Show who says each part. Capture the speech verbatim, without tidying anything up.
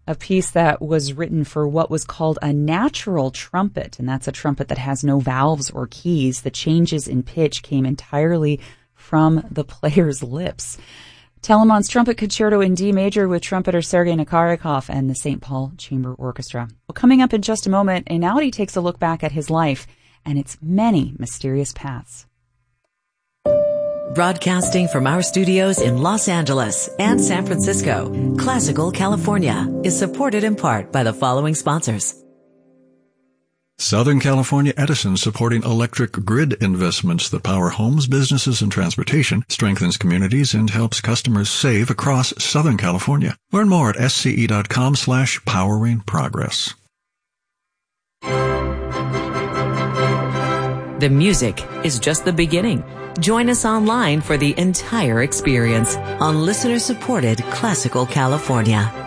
Speaker 1: a piece that was written for what was called a natural trumpet, and that's a trumpet that has no valves or keys. The changes in pitch came entirely from the player's lips. Telemann's Trumpet Concerto in D major with trumpeter Sergei Nakarikov and the Saint Paul Chamber Orchestra. Well, coming up in just a moment, Einaudi takes a look back at his life and its many mysterious paths.
Speaker 2: Broadcasting from our studios in Los Angeles and San Francisco, Classical California is supported in part by the following sponsors.
Speaker 3: Southern California Edison, supporting electric grid investments that power homes, businesses, and transportation, strengthens communities, and helps customers save across Southern California. Learn more at sce.com slash powering progress.
Speaker 2: The music is just the beginning. Join us online for the entire experience on listener-supported Classical California.